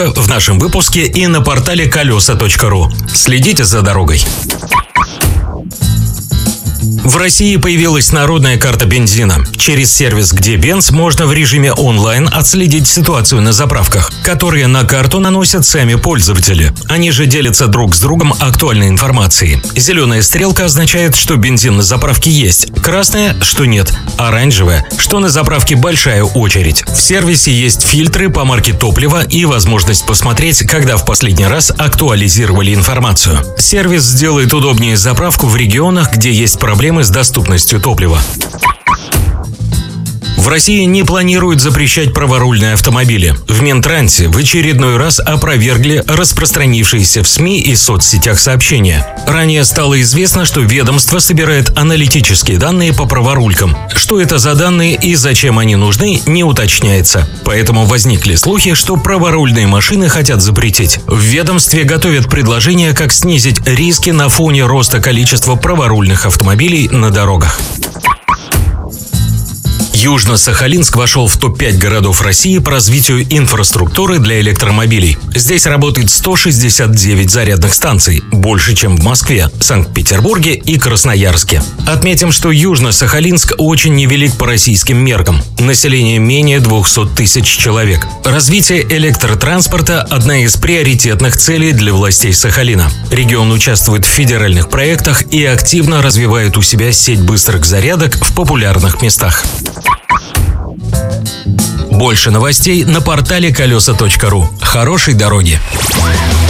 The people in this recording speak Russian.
В нашем выпуске и на портале колеса.ру. Следите за дорогой. В России появилась народная карта бензина. Через сервис «Где Бенз» можно в режиме онлайн отследить ситуацию на заправках, которые на карту наносят сами пользователи. Они же делятся друг с другом актуальной информацией. Зеленая стрелка означает, что бензин на заправке есть. Красная, что нет. Оранжевая, что на заправке большая очередь. В сервисе есть фильтры по марке топлива и возможность посмотреть, когда в последний раз актуализировали информацию. Сервис сделает удобнее заправку в регионах, где есть проблемы с доступностью топлива. В России не планируют запрещать праворульные автомобили. В Минтрансе в очередной раз опровергли распространившиеся в СМИ и соцсетях сообщения. Ранее стало известно, что ведомство собирает аналитические данные по праворулькам. Что это за данные и зачем они нужны, не уточняется. Поэтому возникли слухи, что праворульные машины хотят запретить. В ведомстве готовят предложение, как снизить риски на фоне роста количества праворульных автомобилей на дорогах. Южно-Сахалинск вошел в топ-5 городов России по развитию инфраструктуры для электромобилей. Здесь работает 169 зарядных станций, больше, чем в Москве, Санкт-Петербурге и Красноярске. Отметим, что Южно-Сахалинск очень невелик по российским меркам. Население менее 200 тысяч человек. Развитие электротранспорта – одна из приоритетных целей для властей Сахалина. Регион участвует в федеральных проектах и активно развивает у себя сеть быстрых зарядок в популярных местах. Больше новостей на портале колеса.ру. Хорошей дороги!